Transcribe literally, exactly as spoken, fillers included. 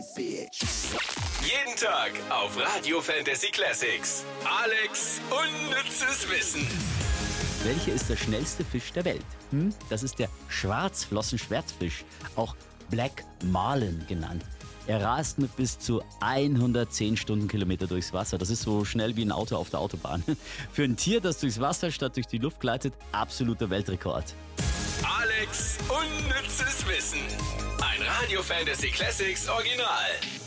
Jeden Tag auf Radio Fantasy Classics. Alex unnützes Wissen. Welcher ist der schnellste Fisch der Welt? Hm? Das ist der Schwarzflossenschwertfisch, auch Black Marlin genannt. Er rast mit bis zu hundertzehn Stundenkilometer durchs Wasser. Das ist so schnell wie ein Auto auf der Autobahn. Für ein Tier, das durchs Wasser statt durch die Luft gleitet, absoluter Weltrekord. Alex unnützes Wissen. Ein Radio Fantasy Classics Original.